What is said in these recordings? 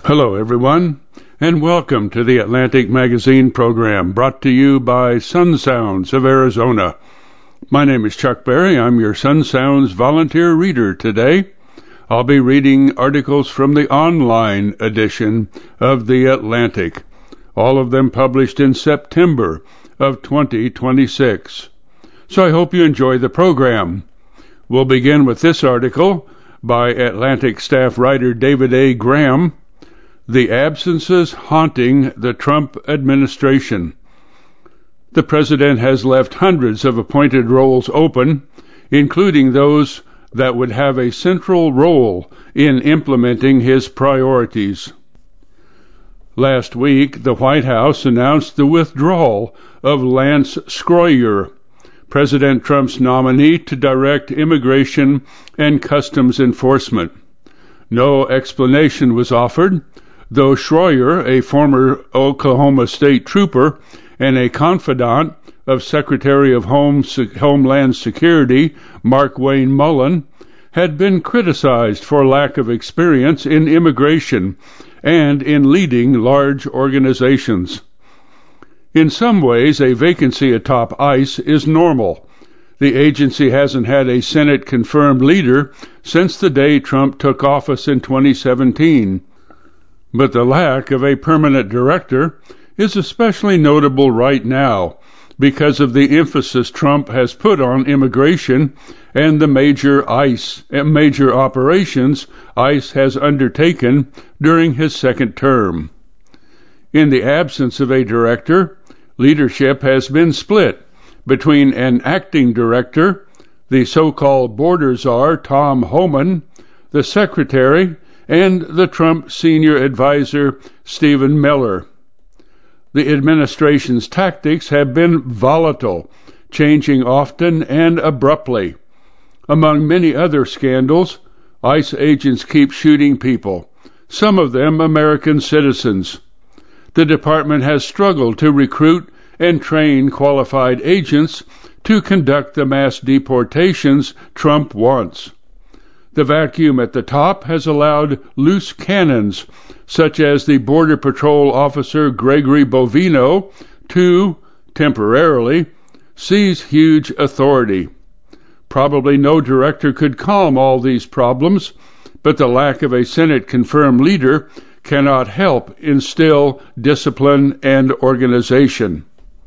Hello, everyone, and welcome to the Atlantic Magazine program brought to you by Sun Sounds of Arizona. My name is Chuck Berry. I'm your Sun Sounds volunteer reader today. I'll be reading articles from the online edition of the Atlantic, all of them published in September of 2026. So I hope you enjoy the program. We'll begin with this article by Atlantic staff writer David A. Graham, "The Absences Haunting the Trump Administration." The president has left hundreds of appointed roles open, including those that would have a central role in implementing his priorities. Last week, the White House announced the withdrawal of Lance Schroyer, President Trump's nominee to direct immigration and customs enforcement. No explanation was offered, though Schroyer, a former Oklahoma State trooper and a confidant of Secretary of Homeland Security Mark Wayne Mullen, had been criticized for lack of experience in immigration and in leading large organizations. In some ways, a vacancy atop ICE is normal. The agency hasn't had a Senate-confirmed leader since the day Trump took office in 2017. But the lack of a permanent director is especially notable right now because of the emphasis Trump has put on immigration and the major operations ICE has undertaken during his second term. In the absence of a director, leadership has been split between an acting director, the so-called border czar Tom Homan, the secretary, and the Trump senior advisor Stephen Miller. The administration's tactics have been volatile, changing often and abruptly. Among many other scandals, ICE agents keep shooting people, some of them American citizens. The department has struggled to recruit and train qualified agents to conduct the mass deportations Trump wants. The vacuum at the top has allowed loose cannons, such as the Border Patrol officer Gregory Bovino, to, temporarily, seize huge authority. Probably no director could calm all these problems, but the lack of a Senate-confirmed leader cannot help instill discipline and organization.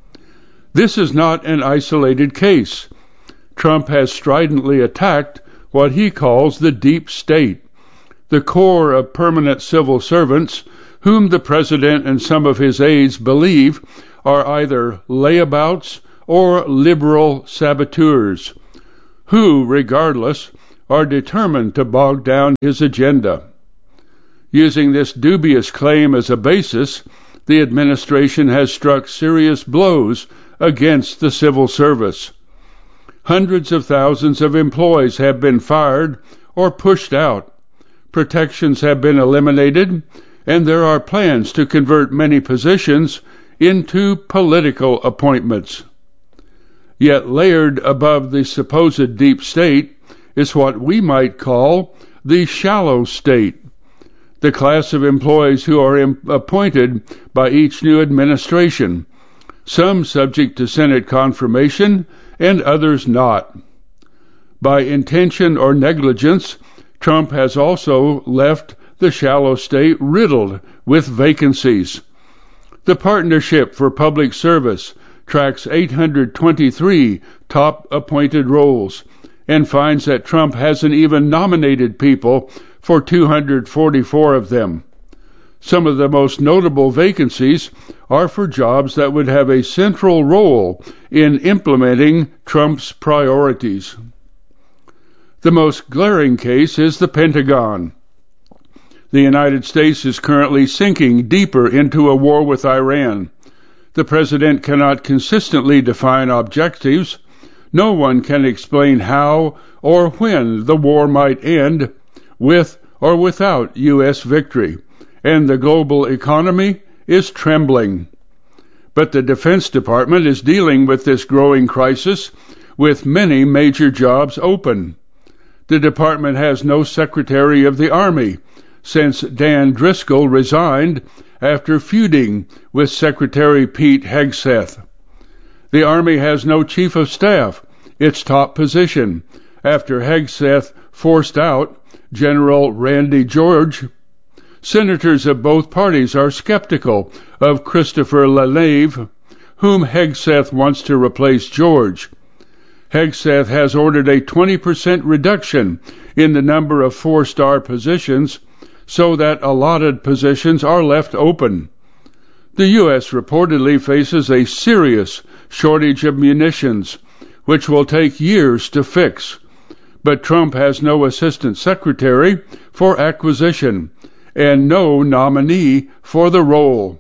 This is not an isolated case. Trump has stridently attacked what he calls the deep state, the core of permanent civil servants whom the president and some of his aides believe are either layabouts or liberal saboteurs, who, regardless, are determined to bog down his agenda. Using this dubious claim as a basis, the administration has struck serious blows against the civil service. Hundreds of thousands of employees have been fired or pushed out. Protections have been eliminated, and there are plans to convert many positions into political appointments. Yet layered above the supposed deep state is what we might call the shallow state, the class of employees who are appointed by each new administration, some subject to Senate confirmation and others not. By intention or negligence, Trump has also left the shallow state riddled with vacancies. The Partnership for Public Service tracks 823 top appointed roles and finds that Trump hasn't even nominated people for 244 of them. Some of the most notable vacancies are for jobs that would have a central role in implementing Trump's priorities. The most glaring case is the Pentagon. The United States is currently sinking deeper into a war with Iran. The president cannot consistently define objectives. No one can explain how or when the war might end, with or without U.S. victory, and the global economy is trembling. But the Defense Department is dealing with this growing crisis with many major jobs open. The department has no Secretary of the Army, since Dan Driscoll resigned after feuding with Secretary Pete Hegseth. The Army has no chief of staff, its top position, after Hegseth forced out General Randy George. Senators of both parties are skeptical of Christopher LaNave, whom Hegseth wants to replace George. Hegseth has ordered a 20% reduction in the number of four-star positions so that allotted positions are left open. The U.S. reportedly faces a serious shortage of munitions, which will take years to fix. But Trump has no assistant secretary for acquisition and no nominee for the role.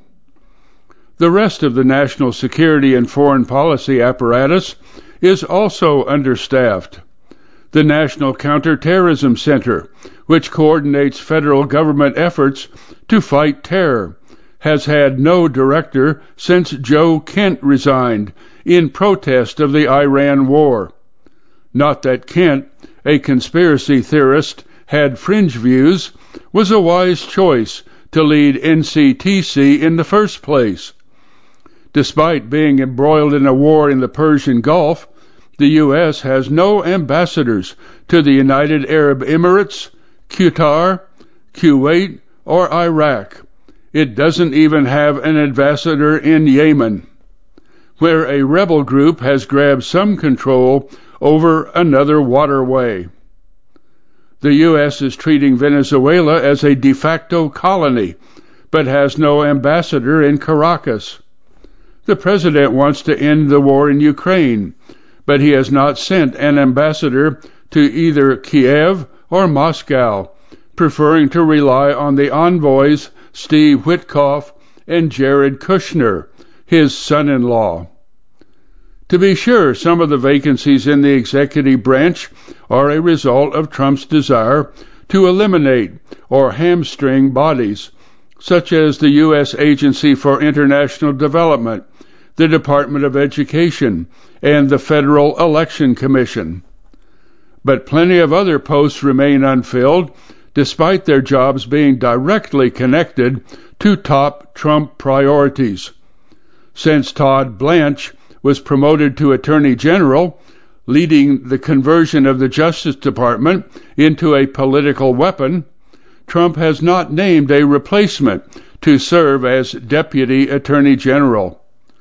The rest of the national security and foreign policy apparatus is also understaffed. The National Counterterrorism Center, which coordinates federal government efforts to fight terror, has had no director since Joe Kent resigned in protest of the Iran war. Not that Kent, a conspiracy theorist, had fringe views, was a wise choice to lead NCTC in the first place. Despite being embroiled in a war in the Persian Gulf, the U.S. has no ambassadors to the United Arab Emirates, Qatar, Kuwait, or Iraq. It doesn't even have an ambassador in Yemen, where a rebel group has grabbed some control over another waterway. The U.S. is treating Venezuela as a de facto colony, but has no ambassador in Caracas. The president wants to end the war in Ukraine, but he has not sent an ambassador to either Kiev or Moscow, preferring to rely on the envoys Steve Witkoff and Jared Kushner, his son-in-law. To be sure, some of the vacancies in the executive branch are a result of Trump's desire to eliminate or hamstring bodies, such as the U.S. Agency for International Development, the Department of Education, and the Federal Election Commission. But plenty of other posts remain unfilled, despite their jobs being directly connected to top Trump priorities. Since Todd Blanche was promoted to Attorney General, leading the conversion of the Justice Department into a political weapon, Trump has not named a replacement to serve as Deputy Attorney General.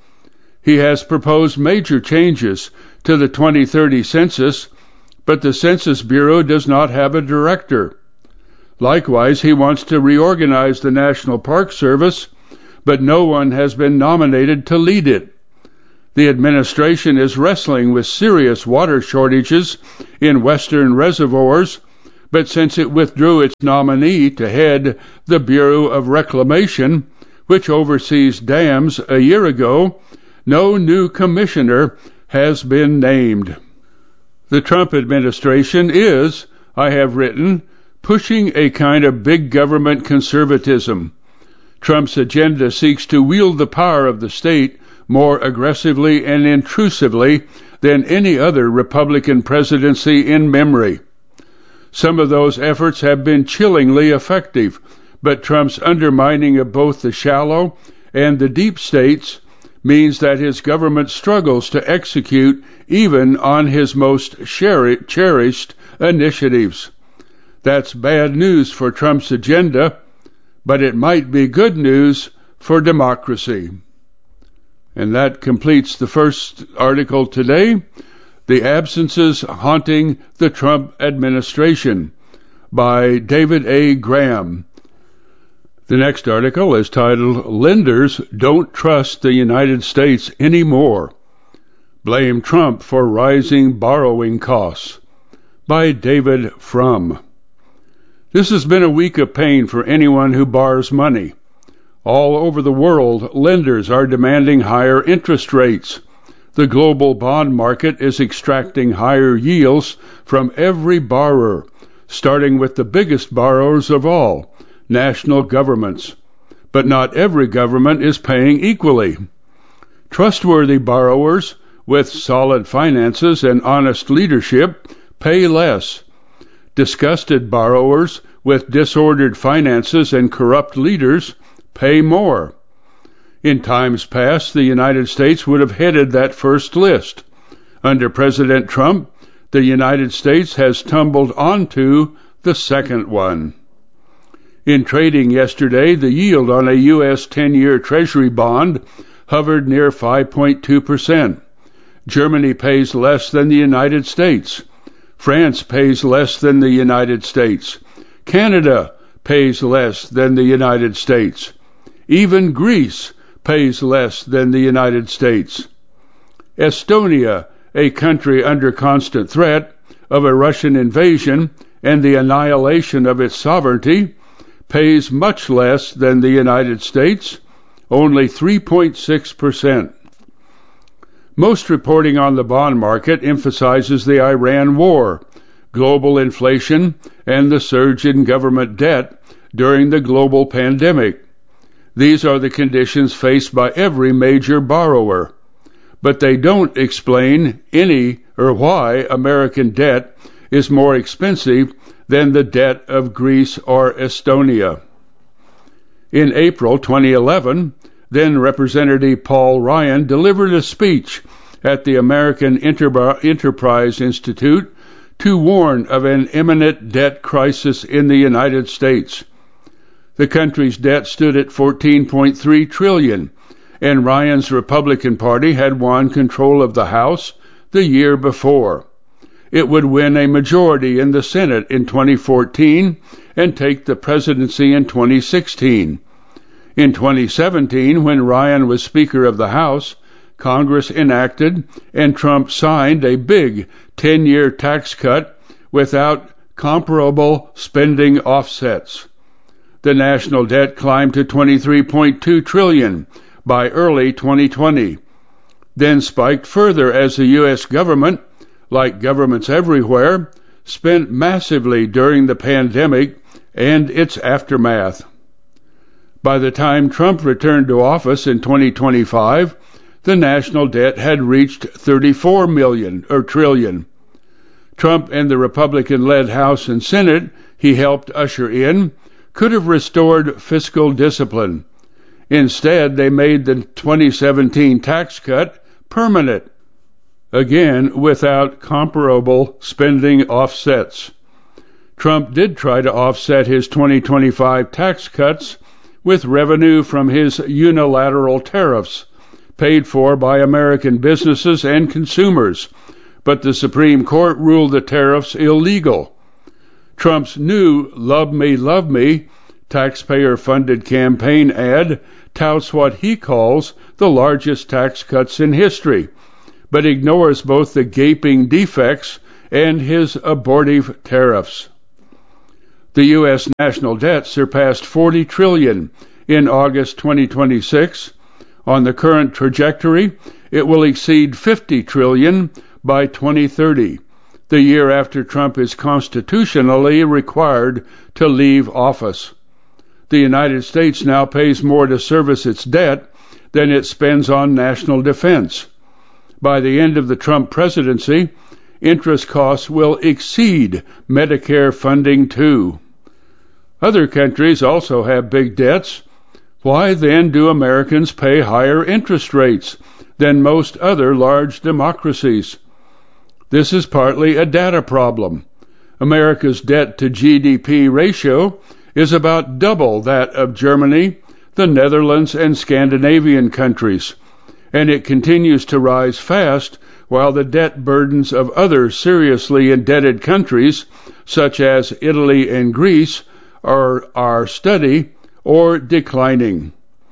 He has proposed major changes to the 2030 census, but the Census Bureau does not have a director. Likewise, he wants to reorganize the National Park Service, but no one has been nominated to lead it. The administration is wrestling with serious water shortages in western reservoirs, but since it withdrew its nominee to head the Bureau of Reclamation, which oversees dams, a year ago, no new commissioner has been named. The Trump administration is, I have written, pushing a kind of big government conservatism. Trump's agenda seeks to wield the power of the state more aggressively and intrusively than any other Republican presidency in memory. Some of those efforts have been chillingly effective, but Trump's undermining of both the shallow and the deep states means that his government struggles to execute even on his most cherished initiatives. That's bad news for Trump's agenda, but it might be good news for democracy. And that completes the first article today, The Absences Haunting the Trump Administration, by David A. Graham. The next article is titled, Lenders Don't Trust the United States Anymore. Blame Trump for Rising Borrowing Costs, by David Frum. This has been a week of pain for anyone who borrows money. All over the world, lenders are demanding higher interest rates. The global bond market is extracting higher yields from every borrower, starting with the biggest borrowers of all, national governments. But not every government is paying equally. Trustworthy borrowers with solid finances and honest leadership pay less. Disgusted borrowers with disordered finances and corrupt leaders pay more. In times past, the United States would have headed that first list. Under President Trump, the United States has tumbled onto the second one. In trading yesterday, the yield on a U.S. 10-year Treasury bond hovered near 5.2%. Germany pays less than the United States. France pays less than the United States. Canada pays less than the United States. Even Greece pays less than the United States. Estonia, a country under constant threat of a Russian invasion and the annihilation of its sovereignty, pays much less than the United States, only 3.6%. Most reporting on the bond market emphasizes the Iran war, global inflation, and the surge in government debt during the global pandemic. These are the conditions faced by every major borrower, but they don't explain any or why American debt is more expensive than the debt of Greece or Estonia. In April 2011, then Representative Paul Ryan delivered a speech at the American Enterprise Institute to warn of an imminent debt crisis in the United States. The country's debt stood at $14.3 trillion, and Ryan's Republican Party had won control of the House the year before. It would win a majority in the Senate in 2014 and take the presidency in 2016. In 2017, when Ryan was Speaker of the House, Congress enacted and Trump signed a big 10-year tax cut without comparable spending offsets. The national debt climbed to $23.2 trillion by early 2020, then spiked further as the U.S. government, like governments everywhere, spent massively during the pandemic and its aftermath. By the time Trump returned to office in 2025, the national debt had reached $34 trillion. Trump and the Republican-led House and Senate he helped usher in could have restored fiscal discipline. Instead, they made the 2017 tax cut permanent, again without comparable spending offsets. Trump did try to offset his 2025 tax cuts with revenue from his unilateral tariffs, paid for by American businesses and consumers, but the Supreme Court ruled the tariffs illegal. Trump's new Love Me, taxpayer-funded campaign ad touts what he calls the largest tax cuts in history, but ignores both the gaping defects and his abortive tariffs. The U.S. national debt surpassed $40 trillion in August 2026. On the current trajectory, it will exceed $50 trillion by 2030, the year after Trump is constitutionally required to leave office. The United States now pays more to service its debt than it spends on national defense. By the end of the Trump presidency, interest costs will exceed Medicare funding too. Other countries also have big debts. Why then do Americans pay higher interest rates than most other large democracies? This is partly a data problem. America's debt to GDP ratio is about double that of Germany, the Netherlands, and Scandinavian countries, and it continues to rise fast while the debt burdens of other seriously indebted countries, such as Italy and Greece, are steady or declining.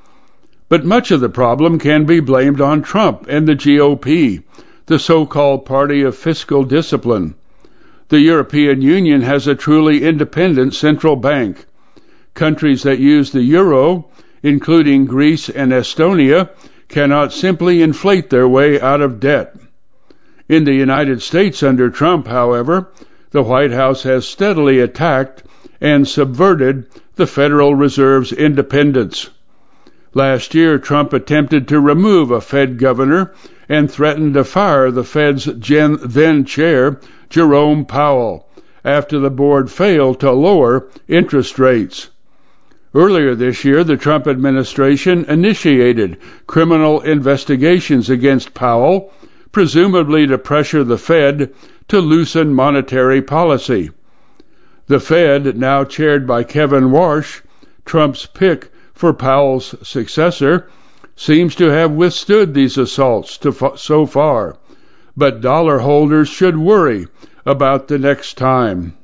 But much of the problem can be blamed on Trump and the GOP, the so-called party of fiscal discipline. The European Union has a truly independent central bank. Countries that use the euro, including Greece and Estonia, cannot simply inflate their way out of debt. In the United States under Trump, however, the White House has steadily attacked and subverted the Federal Reserve's independence. Last year, Trump attempted to remove a Fed governor and threatened to fire the Fed's then chair, Jerome Powell, after the board failed to lower interest rates. Earlier this year, the Trump administration initiated criminal investigations against Powell, presumably to pressure the Fed to loosen monetary policy. The Fed, now chaired by Kevin Warsh, Trump's pick for Powell's successor, seems to have withstood these assaults so far, but dollar holders should worry about the next time.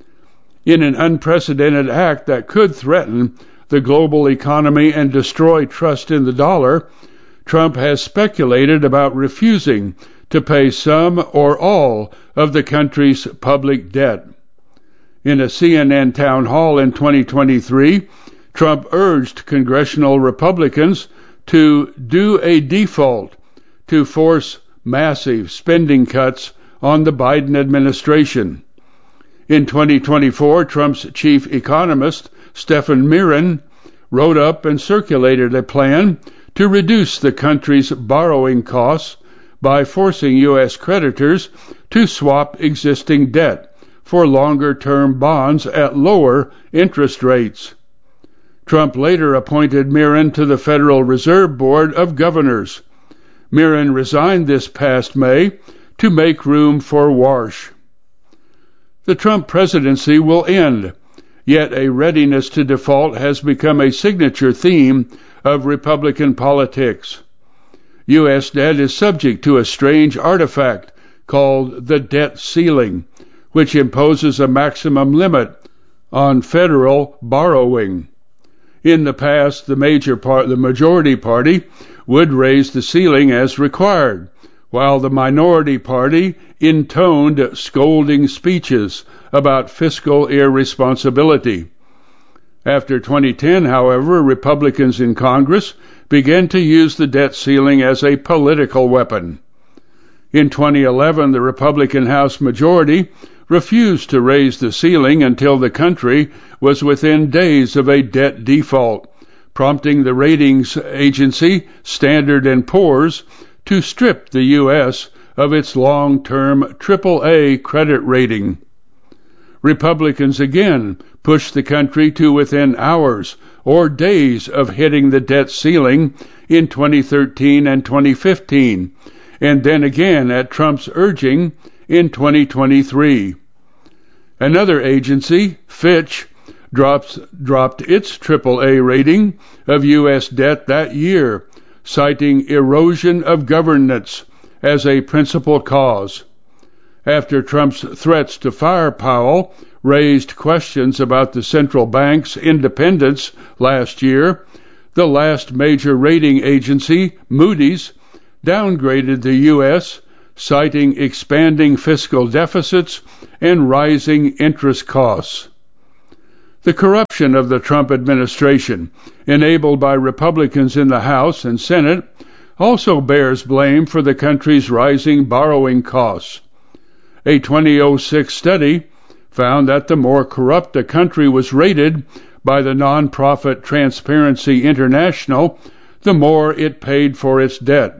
In an unprecedented act that could threaten the global economy and destroy trust in the dollar, Trump has speculated about refusing to pay some or all of the country's public debt. In a CNN town hall in 2023, Trump urged congressional Republicans to do a default to force massive spending cuts on the Biden administration. In 2024, Trump's chief economist, Stephen Miran, wrote up and circulated a plan to reduce the country's borrowing costs by forcing U.S. creditors to swap existing debt for longer-term bonds at lower interest rates. Trump later appointed Miran to the Federal Reserve Board of Governors. Miran resigned this past May to make room for Warsh. The Trump presidency will end, yet a readiness to default has become a signature theme of Republican politics. U.S. debt is subject to a strange artifact called the debt ceiling, which imposes a maximum limit on federal borrowing. In the past, the majority party would raise the ceiling as required, while the minority party intoned scolding speeches about fiscal irresponsibility. After 2010, however, Republicans in Congress began to use the debt ceiling as a political weapon. In 2011, the Republican House majority refused to raise the ceiling until the country was within days of a debt default, prompting the ratings agency Standard & Poor's to strip the U.S. of its long-term AAA credit rating. Republicans again pushed the country to within hours or days of hitting the debt ceiling in 2013 and 2015, and then again at Trump's urging in 2023. Another agency, Fitch, dropped its AAA rating of U.S. debt that year, citing erosion of governance as a principal cause. After Trump's threats to fire Powell raised questions about the central bank's independence last year, the last major rating agency, Moody's, downgraded the U.S., citing expanding fiscal deficits and rising interest costs. The corruption of the Trump administration, enabled by Republicans in the House and Senate, also bears blame for the country's rising borrowing costs. A 2006 study found that the more corrupt a country was rated by the nonprofit Transparency International, the more it paid for its debt.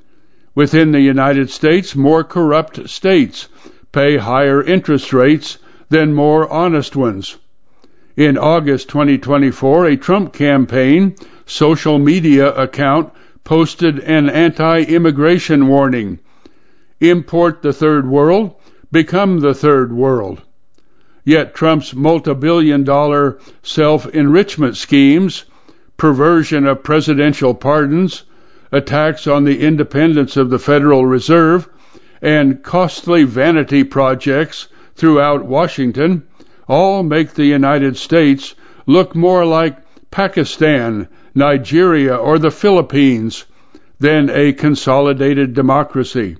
Within the United States, more corrupt states pay higher interest rates than more honest ones. In August 2024, a Trump campaign social media account posted an anti-immigration warning. Import the third world, become the third world. Yet Trump's multi-billion-dollar self-enrichment schemes, perversion of presidential pardons, attacks on the independence of the Federal Reserve, and costly vanity projects throughout Washington all make the United States look more like Pakistan, Nigeria, or the Philippines than a consolidated democracy.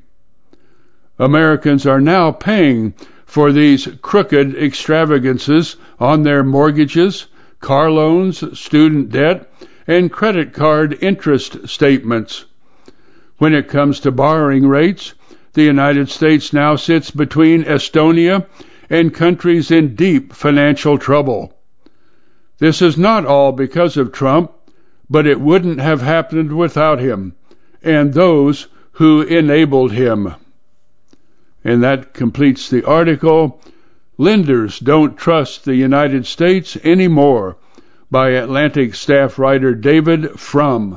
Americans are now paying for these crooked extravagances on their mortgages, car loans, student debt, and credit card interest statements. When it comes to borrowing rates, the United States now sits between Estonia and countries in deep financial trouble. This is not all because of Trump, but it wouldn't have happened without him and those who enabled him. And that completes the article. Lenders Don't Trust the United States Anymore by Atlantic staff writer David Frum.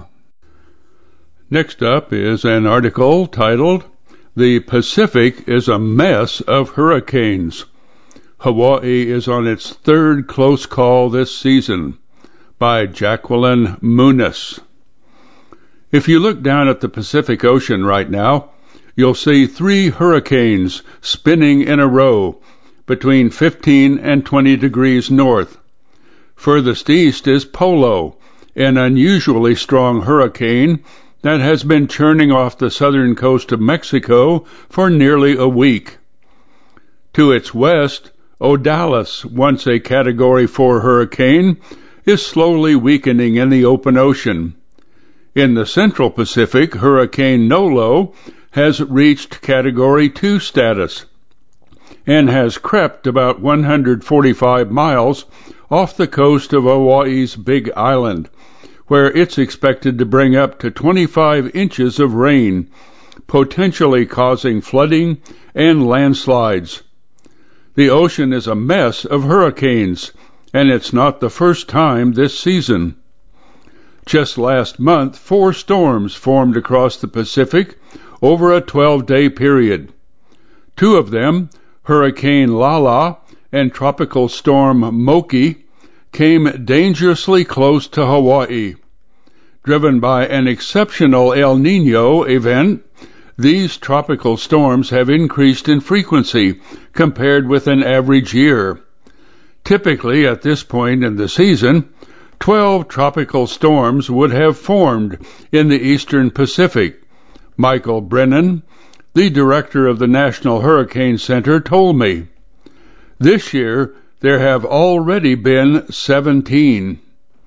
Next up is an article titled, "The Pacific is a Mess of Hurricanes. Hawaii is on its third close call this season," by Jacqueline Muniz. If you look down at the Pacific Ocean right now, you'll see 3 hurricanes spinning in a row between 15 and 20 degrees north. Furthest east is Polo, an unusually strong hurricane that has been churning off the southern coast of Mexico for nearly a week. To its west, Odalis, once a Category 4 hurricane, is slowly weakening in the open ocean. In the central Pacific, Hurricane Nolo has reached Category 2 status and has crept about 145 miles off the coast of Hawaii's Big Island, where it's expected to bring up to 25 inches of rain, potentially causing flooding and landslides. The ocean is a mess of hurricanes, and it's not the first time this season. Just last month, 4 storms formed across the Pacific over a 12-day period. 2 of them, Hurricane Lala and Tropical Storm Moki, came dangerously close to Hawaii. Driven by an exceptional El Niño event, these tropical storms have increased in frequency compared with an average year. Typically, at this point in the season, 12 tropical storms would have formed in the eastern Pacific. Michael Brennan, the director of the National Hurricane Center, told me. This year, there have already been 17.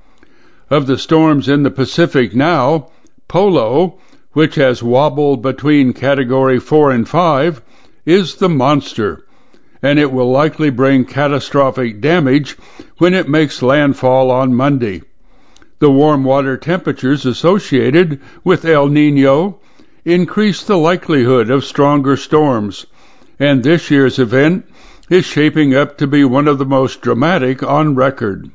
Of the storms in the Pacific now, Polo, which has wobbled between Category 4 and 5, is the monster, and it will likely bring catastrophic damage when it makes landfall on Monday. The warm water temperatures associated with El Niño increase the likelihood of stronger storms, and this year's event is shaping up to be one of the most dramatic on record.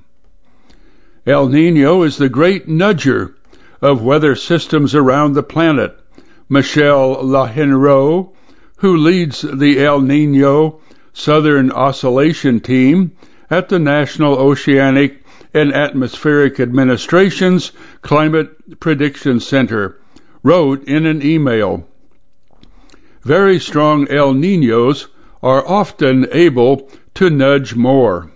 El Niño is the great nudger of weather systems around the planet. Michelle Lahenroe, who leads the El Niño Southern Oscillation Team at the National Oceanic and Atmospheric Administration's Climate Prediction Center, wrote in an email, "Very strong El Niños are often able to nudge more."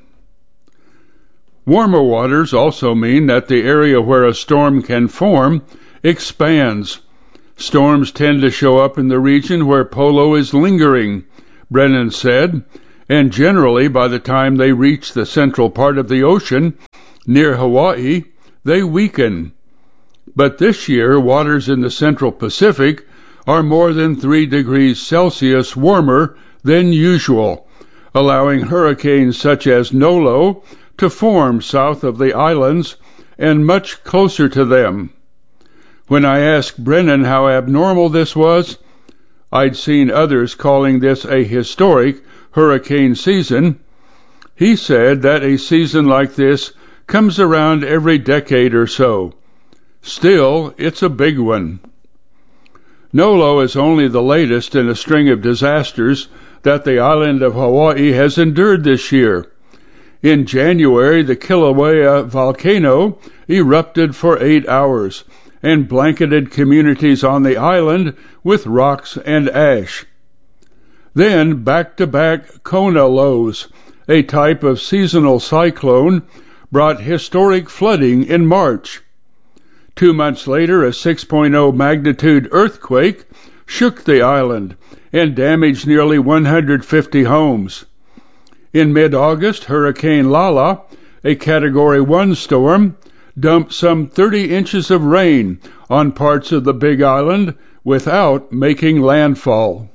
Warmer waters also mean that the area where a storm can form expands. Storms tend to show up in the region where Polo is lingering, Brennan said, and generally by the time they reach the central part of the ocean, near Hawaii, they weaken. But this year, waters in the central Pacific are more than 3 degrees Celsius warmer than usual, allowing hurricanes such as Nolo to form south of the islands and much closer to them. When I asked Brennan how abnormal this was, I'd seen others calling this a historic hurricane season. He said that a season like this comes around every decade or so. Still, it's a big one. Nolo is only the latest in a string of disasters that the island of Hawaii has endured this year. In January, the Kilauea volcano erupted for 8 hours and blanketed communities on the island with rocks and ash. Then, back-to-back Kona lows, a type of seasonal cyclone, brought historic flooding in March. 2 months later, a 6.0 magnitude earthquake shook the island and damaged nearly 150 homes. In mid-August, Hurricane Lala, a Category 1 storm, dumped some 30 inches of rain on parts of the Big Island without making landfall.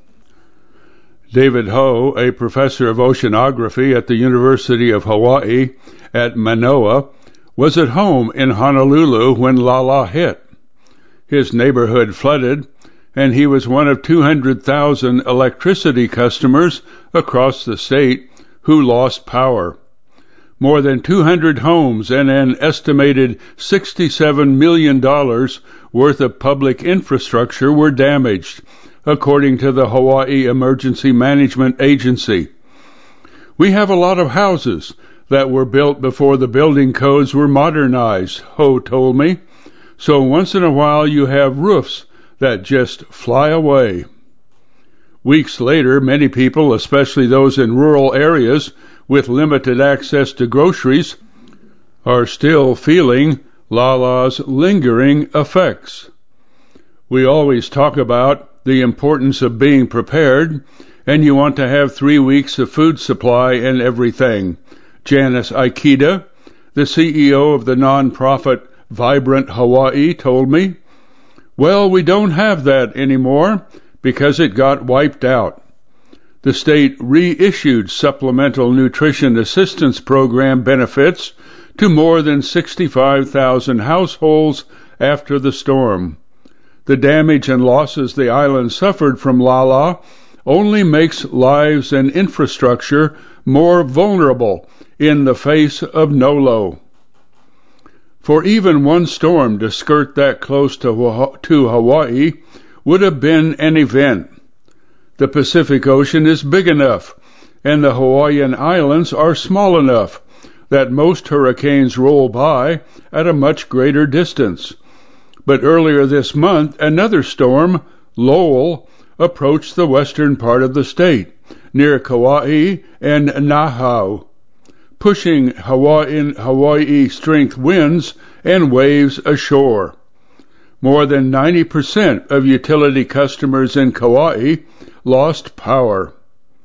David Ho, a professor of oceanography at the University of Hawaii at Manoa, was at home in Honolulu when Lala hit. His neighborhood flooded, and he was one of 200,000 electricity customers across the state who lost power. More than 200 homes and an estimated $67 million worth of public infrastructure were damaged, according to the Hawaii Emergency Management Agency. We have a lot of houses that were built before the building codes were modernized, Ho told me. So once in a while you have roofs that just fly away. Weeks later, many people, especially those in rural areas with limited access to groceries, are still feeling Lala's lingering effects. We always talk about the importance of being prepared, and you want to have 3 weeks of food supply and everything. Janice Ikeda, the CEO of the nonprofit Vibrant Hawaii, told me. Well, we don't have that anymore because it got wiped out. The state reissued supplemental nutrition assistance program benefits to more than 65,000 households after the storm. The damage and losses the island suffered from Lala only makes lives and infrastructure more vulnerable in the face of Nolo. For even one storm to skirt that close to Hawaii would have been an event. The Pacific Ocean is big enough, and the Hawaiian Islands are small enough that most hurricanes roll by at a much greater distance. But earlier this month, another storm, Lowell, approached the western part of the state, near Kauai and Nahau, pushing Hawaii-strength winds and waves ashore. More than 90% of utility customers in Kauai lost power.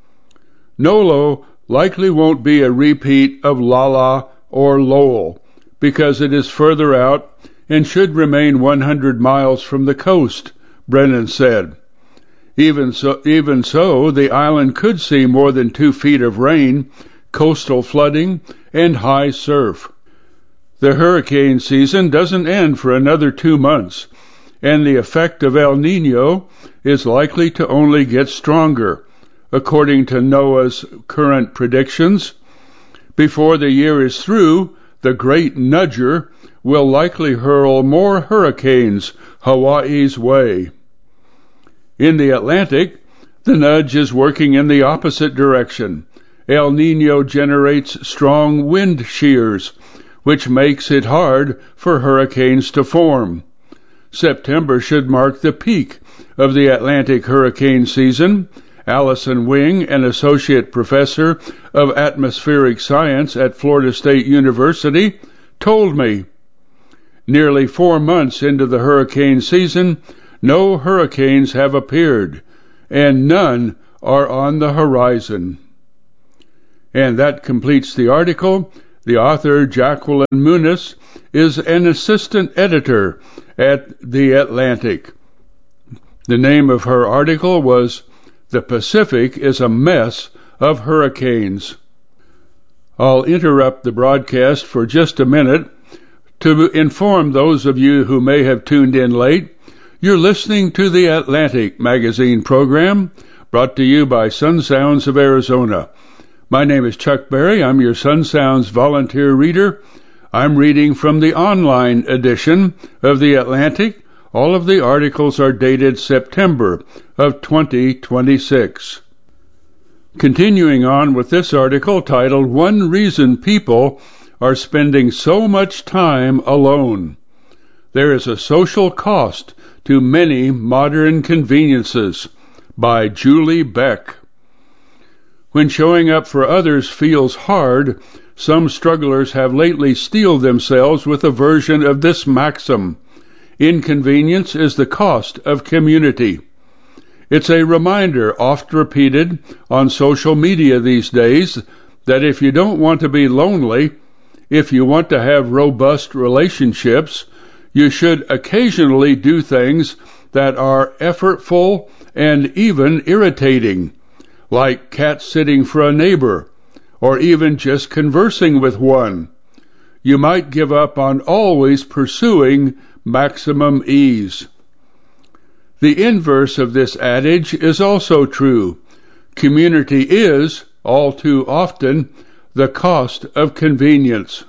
Nolo likely won't be a repeat of Lala or Lowell because it is further out and should remain 100 miles from the coast, Brennan said. Even so, the island could see more than 2 feet of rain, coastal flooding, and high surf. The hurricane season doesn't end for another 2 months, and the effect of El Niño is likely to only get stronger, according to NOAA's current predictions. Before the year is through, the Great Nudger will likely hurl more hurricanes Hawaii's way. In the Atlantic, the nudge is working in the opposite direction. El Niño generates strong wind shears, which makes it hard for hurricanes to form. September should mark the peak of the Atlantic hurricane season. Allison Wing, an associate professor of atmospheric science at Florida State University, told me. Nearly 4 months into the hurricane season, no hurricanes have appeared, and none are on the horizon. And that completes the article. The author, Jacqueline Muniz, is an assistant editor at The Atlantic. The name of her article was "The Pacific is a Mess of Hurricanes." I'll interrupt the broadcast for just a minute to inform those of you who may have tuned in late. You're listening to the Atlantic magazine program, brought to you by Sun Sounds of Arizona. My name is Chuck Berry. I'm your Sun Sounds volunteer reader. I'm reading from the online edition of the Atlantic. All of the articles are dated September of 2026. Continuing on with this article titled, "One Reason People Are Spending So Much Time Alone." There is a social cost to many modern conveniences, by Julie Beck. When showing up for others feels hard, some strugglers have lately steeled themselves with a version of this maxim: inconvenience is the cost of community. It's a reminder, oft repeated on social media these days, that if you don't want to be lonely, if you want to have robust relationships, you should occasionally do things that are effortful and even irritating, like cat-sitting for a neighbor, or even just conversing with one. You might give up on always pursuing maximum ease. The inverse of this adage is also true. Community is all too often, the cost of convenience.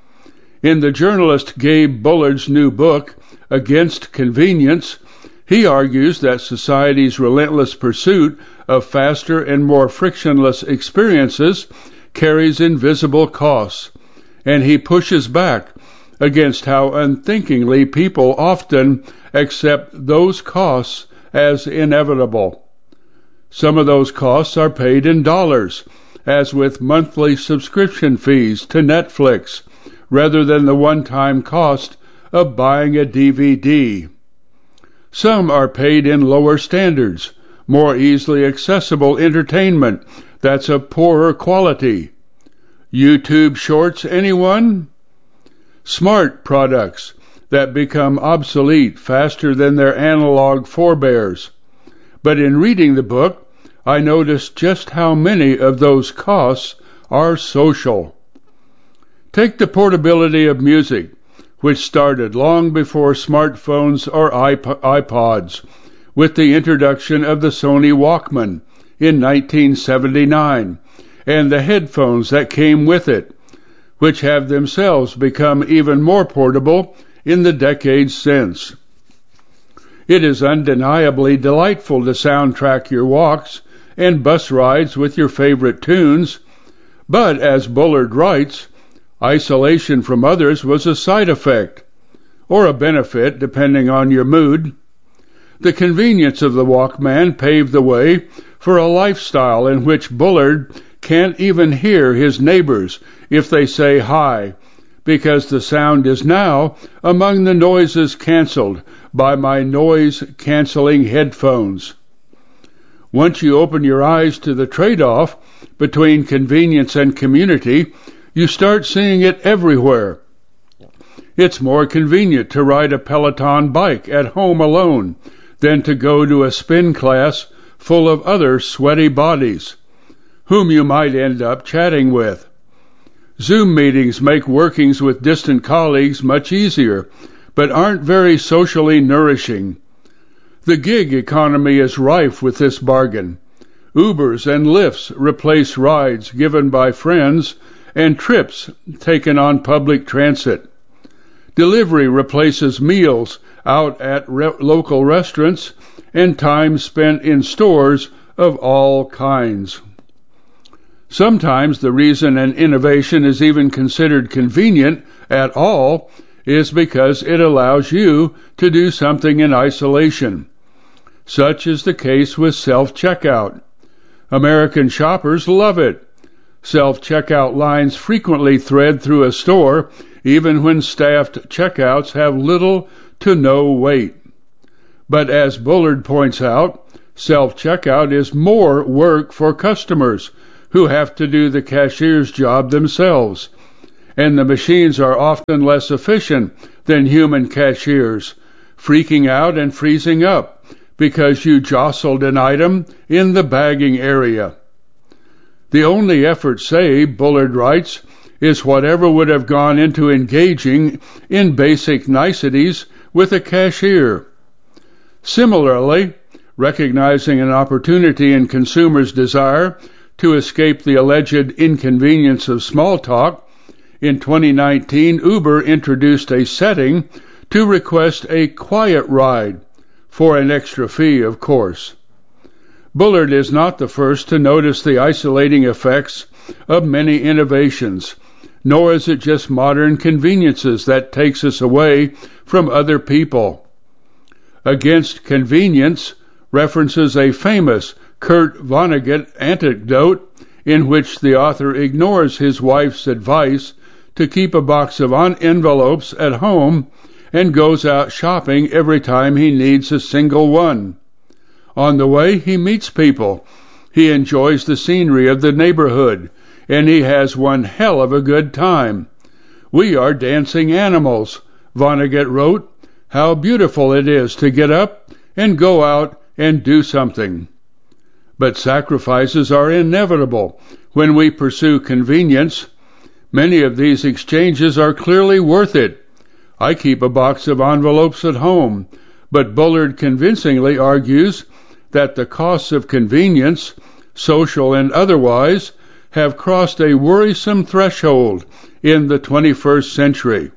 In the journalist Gabe Bullard's new book, Against Convenience, he argues that society's relentless pursuit of faster and more frictionless experiences carries invisible costs, and he pushes back against how unthinkingly people often accept those costs as inevitable. Some of those costs are paid in dollars, as with monthly subscription fees to Netflix, rather than the one-time cost of buying a DVD. Some are paid in lower standards, more easily accessible entertainment that's of poorer quality. YouTube Shorts, anyone? Smart products that become obsolete faster than their analog forebears. But in reading the book, I noticed just how many of those costs are social. Take the portability of music, which started long before smartphones or iPods, with the introduction of the Sony Walkman in 1979, and the headphones that came with it, which have themselves become even more portable in the decades since. It is undeniably delightful to soundtrack your walks and bus rides with your favorite tunes, but as Bullard writes, isolation from others was a side effect, or a benefit depending on your mood. The convenience of the Walkman paved the way for a lifestyle in which Bullard can't even hear his neighbors if they say hi, because the sound is now among the noises canceled by my noise-canceling headphones. Once you open your eyes to the trade-off between convenience and community, you start seeing it everywhere. It's more convenient to ride a Peloton bike at home alone than to go to a spin class full of other sweaty bodies, whom you might end up chatting with. Zoom meetings make workings with distant colleagues much easier, but aren't very socially nourishing. The gig economy is rife with this bargain. Ubers and Lyfts replace rides given by friends and trips taken on public transit. Delivery replaces meals out at local restaurants and time spent in stores of all kinds. Sometimes the reason an innovation is even considered convenient at all is because it allows you to do something in isolation. Such is the case with self-checkout. American shoppers love it. Self-checkout lines frequently thread through a store, even when staffed checkouts have little to no wait. But as Bullard points out, self-checkout is more work for customers who have to do the cashier's job themselves, and the machines are often less efficient than human cashiers, freaking out and freezing up because you jostled an item in the bagging area. The only effort saved, Bullard writes, is whatever would have gone into engaging in basic niceties with a cashier. Similarly, recognizing an opportunity in consumers' desire to escape the alleged inconvenience of small talk, in 2019 Uber introduced a setting to request a quiet ride, for an extra fee, of course. Bullard is not the first to notice the isolating effects of many innovations, nor is it just modern conveniences that takes us away from other people. Against Convenience references a famous Kurt Vonnegut anecdote in which the author ignores his wife's advice to keep a box of envelopes at home and goes out shopping every time he needs a single one. On the way, he meets people. He enjoys the scenery of the neighborhood, and he has one hell of a good time. We are dancing animals, Vonnegut wrote. How beautiful it is to get up and go out and do something. But sacrifices are inevitable when we pursue convenience. Many of these exchanges are clearly worth it. I keep a box of envelopes at home, but Bullard convincingly argues that the costs of convenience, social and otherwise, have crossed a worrisome threshold in the 21st century.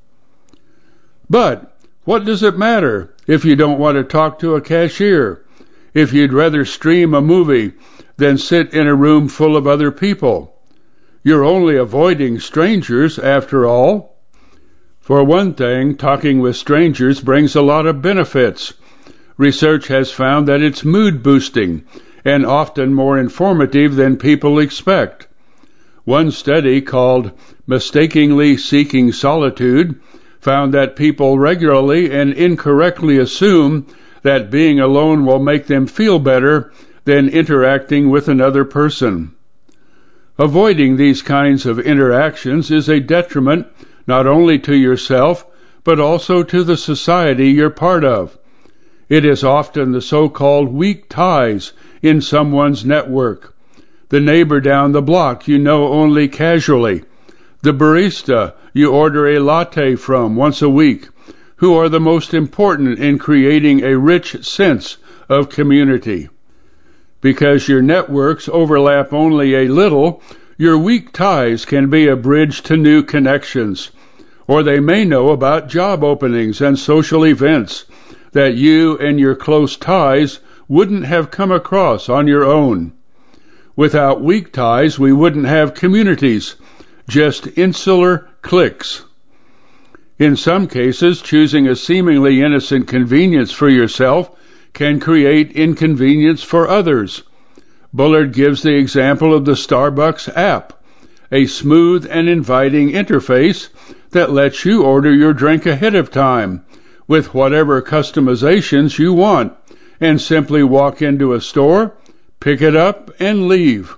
But what does it matter if you don't want to talk to a cashier, if you'd rather stream a movie than sit in a room full of other people? You're only avoiding strangers, after all. For one thing, talking with strangers brings a lot of benefits. Research has found that it's mood-boosting and often more informative than people expect. One study called Mistakenly Seeking Solitude found that people regularly and incorrectly assume that being alone will make them feel better than interacting with another person. Avoiding these kinds of interactions is a detriment not only to yourself, but also to the society you're part of. It is often the so-called weak ties in someone's network. The neighbor down the block you know only casually. The barista you order a latte from once a week, who are the most important in creating a rich sense of community. Because your networks overlap only a little, your weak ties can be a bridge to new connections, or they may know about job openings and social events that you and your close ties wouldn't have come across on your own. Without weak ties, we wouldn't have communities, just insular cliques. In some cases, choosing a seemingly innocent convenience for yourself can create inconvenience for others. Bullard gives the example of the Starbucks app, a smooth and inviting interface that lets you order your drink ahead of time with whatever customizations you want and simply walk into a store, pick it up, and leave.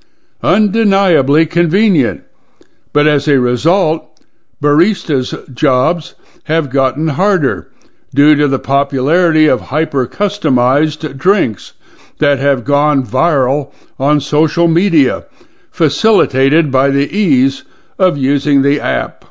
Undeniably convenient. But as a result, baristas' jobs have gotten harder due to the popularity of hyper-customized drinks that have gone viral on social media, facilitated by the ease of using the app.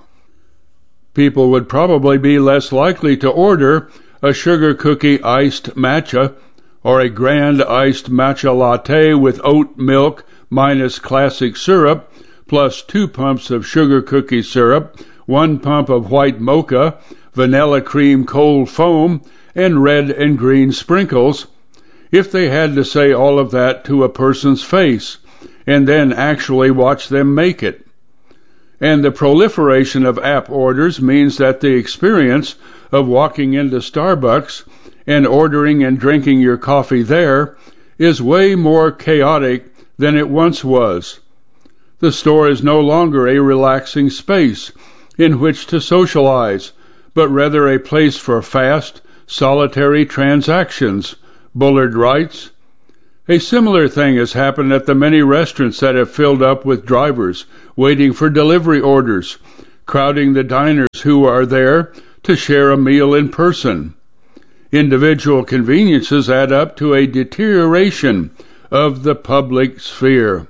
People would probably be less likely to order a sugar cookie iced matcha or a grand iced matcha latte with oat milk minus classic syrup, plus 2 pumps of sugar cookie syrup, 1 pump of white mocha, vanilla cream cold foam, and red and green sprinkles, if they had to say all of that to a person's face, and then actually watch them make it. And the proliferation of app orders means that the experience of walking into Starbucks and ordering and drinking your coffee there is way more chaotic than it once was. The store is no longer a relaxing space in which to socialize, but rather a place for fast, solitary transactions, Bullard writes. A similar thing has happened at the many restaurants that have filled up with drivers waiting for delivery orders, crowding the diners who are there to share a meal in person. Individual conveniences add up to a deterioration of the public sphere.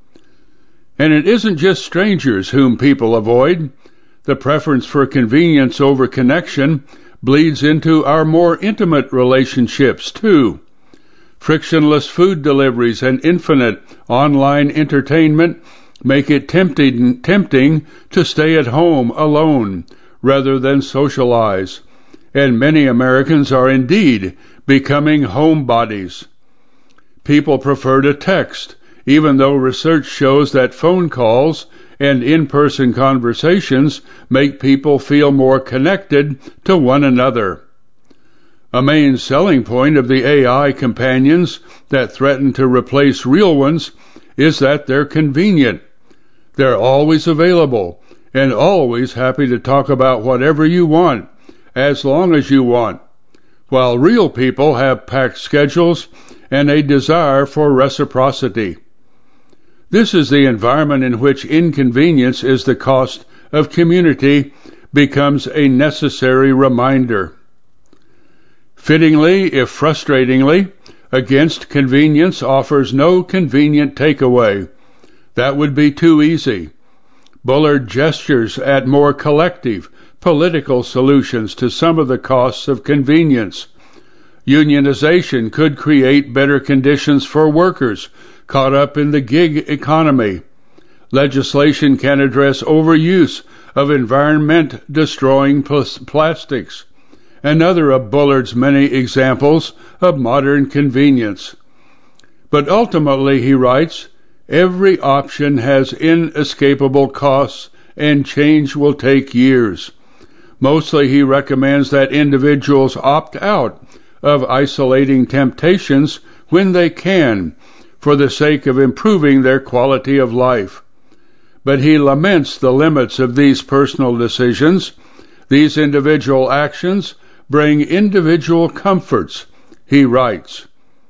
And it isn't just strangers whom people avoid. The preference for convenience over connection bleeds into our more intimate relationships, too. Frictionless food deliveries and infinite online entertainment make it tempting to stay at home alone rather than socialize, and many Americans are indeed becoming homebodies. People prefer to text, even though research shows that phone calls and in-person conversations make people feel more connected to one another. A main selling point of the AI companions that threaten to replace real ones is that they're convenient. They're always available and always happy to talk about whatever you want, as long as you want, while real people have packed schedules and a desire for reciprocity. This is the environment in which inconvenience is the cost of community becomes a necessary reminder. Fittingly, if frustratingly, Against Convenience offers no convenient takeaway. That would be too easy. Bullard gestures at more collective, political solutions to some of the costs of convenience. Unionization could create better conditions for workers caught up in the gig economy. Legislation can address overuse of environment-destroying plastics, another of Bullard's many examples of modern convenience. But ultimately, he writes, every option has inescapable costs and change will take years. Mostly he recommends that individuals opt out of isolating temptations when they can, for the sake of improving their quality of life. But he laments the limits of these personal decisions. These individual actions bring individual comforts, he writes.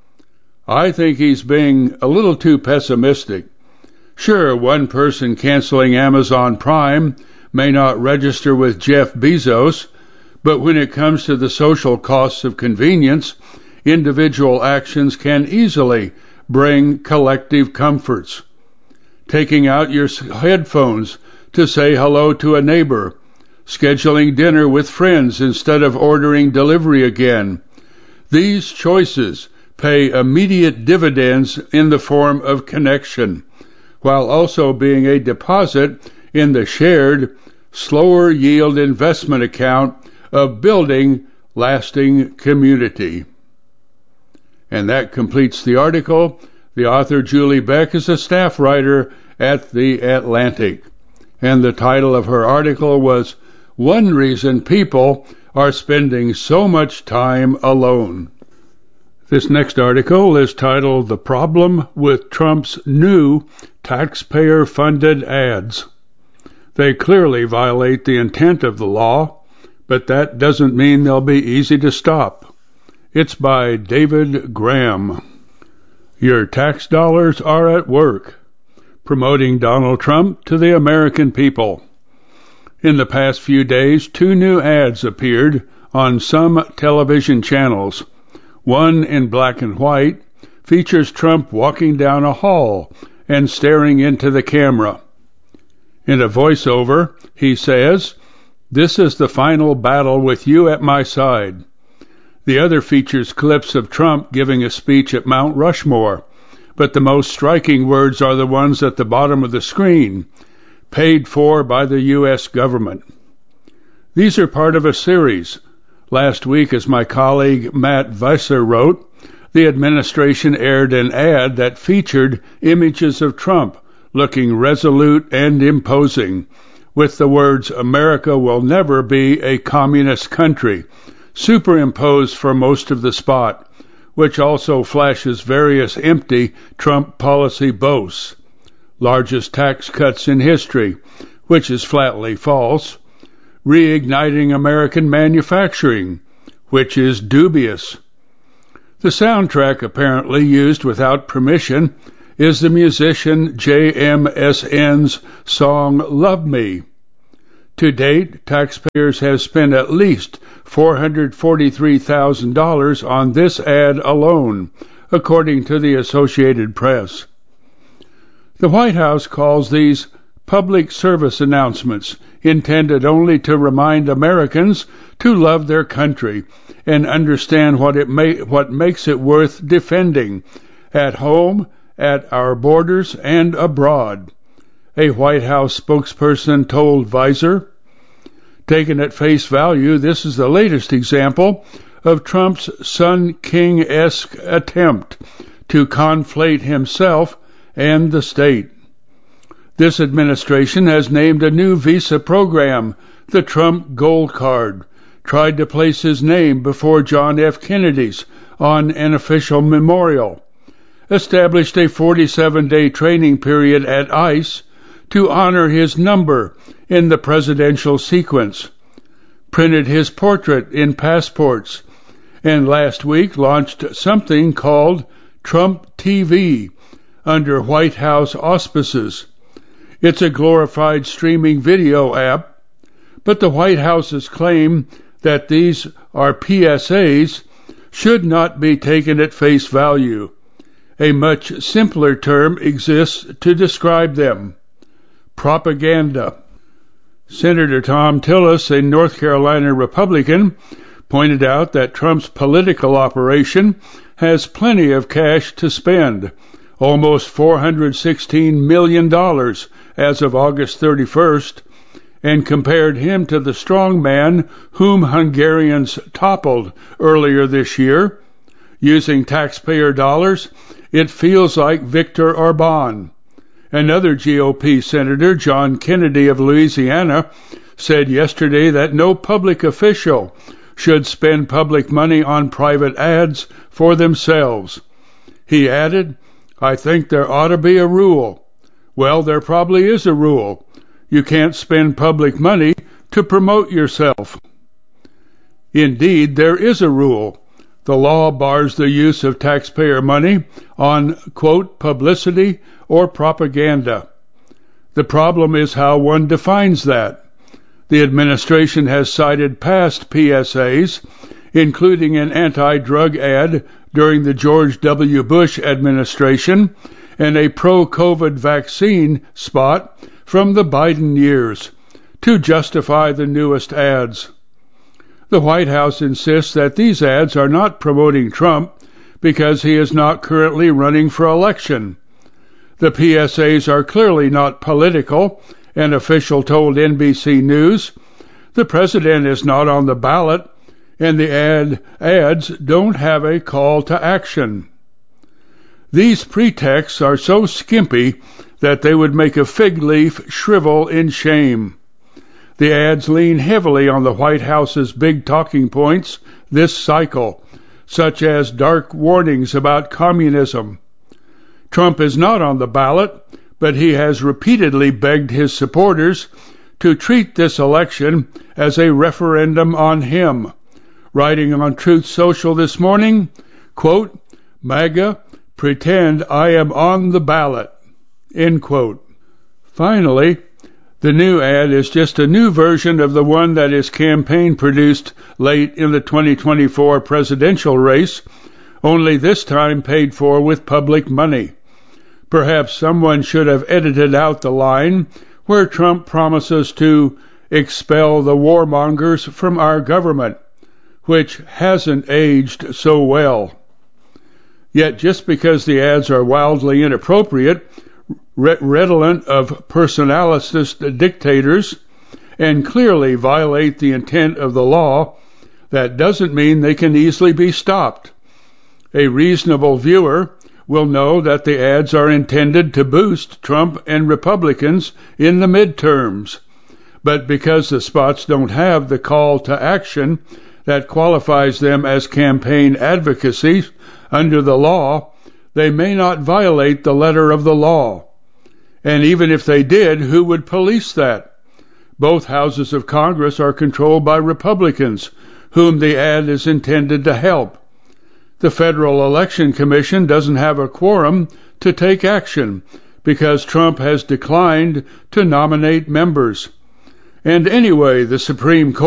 I think he's being a little too pessimistic. Sure, one person canceling Amazon Prime may not register with Jeff Bezos, but when it comes to the social costs of convenience, individual actions can easily bring collective comforts. Taking out your headphones to say hello to a neighbor, scheduling dinner with friends instead of ordering delivery again. These choices pay immediate dividends in the form of connection, while also being a deposit in the shared, slower yield investment account of building lasting community. And that completes the article. The author, Julie Beck, is a staff writer at The Atlantic. And the title of her article was, One Reason People Are Spending So Much Time Alone. This next article is titled, The Problem with Trump's New Taxpayer-Funded Ads. They clearly violate the intent of the law, but that doesn't mean they'll be easy to stop. It's by David Graham. Your tax dollars are at work, promoting Donald Trump to the American people. In the past few days, 2 new ads appeared on some television channels. One, in black and white, features Trump walking down a hall and staring into the camera. In a voiceover, he says, "This is the final battle with you at my side." The other features clips of Trump giving a speech at Mount Rushmore, but the most striking words are the ones at the bottom of the screen, paid for by the U.S. government. These are part of a series. Last week, as my colleague Matt Visser wrote, the administration aired an ad that featured images of Trump looking resolute and imposing, with the words, "America will never be a communist country," superimposed for most of the spot, which also flashes various empty Trump policy boasts. Largest tax cuts in history, which is flatly false. Reigniting American manufacturing, which is dubious. The soundtrack, apparently used without permission, is the musician JMSN's song Love Me. To date, taxpayers have spent at least $443,000 on this ad alone, according to the Associated Press. The White House calls these public service announcements intended only to remind Americans to love their country and understand what makes it worth defending at home, at our borders, and abroad, a White House spokesperson told Visor. Taken at face value, this is the latest example of Trump's Sun King-esque attempt to conflate himself and the state. This administration has named a new visa program, the Trump Gold Card, tried to place his name before John F. Kennedy's on an official memorial, established a 47-day training period at ICE to honor his number in the presidential sequence, printed his portrait in passports, and last week launched something called Trump TV under White House auspices. It's a glorified streaming video app, but the White House's claim that these are PSAs should not be taken at face value. A much simpler term exists to describe them: propaganda. Senator Thom Tillis, a North Carolina Republican, pointed out that Trump's political operation has plenty of cash to spend, almost $416 million as of August 31st, and compared him to the strong man whom Hungarians toppled earlier this year. Using taxpayer dollars, it feels like Viktor Orban. Another GOP senator, John Kennedy of Louisiana, said yesterday that no public official should spend public money on private ads for themselves. He added, "I think there ought to be a rule." Well, there probably is a rule. You can't spend public money to promote yourself. Indeed, there is a rule. The law bars the use of taxpayer money on, quote, publicity or propaganda. The problem is how one defines that. The administration has cited past PSAs, including an anti-drug ad during the George W. Bush administration and a pro-COVID vaccine spot from the Biden years, to justify the newest ads. The White House insists that these ads are not promoting Trump because he is not currently running for election. The PSAs are clearly not political, an official told NBC News. The president is not on the ballot, and the ads don't have a call to action. These pretexts are so skimpy that they would make a fig leaf shrivel in shame. The ads lean heavily on the White House's big talking points this cycle, such as dark warnings about communism. Trump is not on the ballot, but he has repeatedly begged his supporters to treat this election as a referendum on him, writing on Truth Social this morning, quote, "MAGA, pretend I am on the ballot," end quote. Finally, the new ad is just a new version of the one that his campaign produced late in the 2024 presidential race, only this time paid for with public money. Perhaps someone should have edited out the line where Trump promises to expel the warmongers from our government, which hasn't aged so well. Yet just because the ads are wildly inappropriate, redolent of personalist dictators, and clearly violate the intent of the law, that doesn't mean they can easily be stopped. A reasonable viewer will know that the ads are intended to boost Trump and Republicans in the midterms. But because the spots don't have the call to action that qualifies them as campaign advocacy under the law, they may not violate the letter of the law. And even if they did, who would police that? Both houses of Congress are controlled by Republicans, whom the ad is intended to help. The Federal Election Commission doesn't have a quorum to take action because Trump has declined to nominate members. And anyway, the Supreme Court